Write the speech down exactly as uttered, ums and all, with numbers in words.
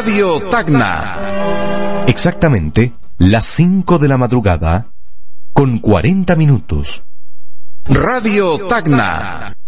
Radio Tacna. Exactamente las cinco de la madrugada con cuarenta minutos. Radio Tacna.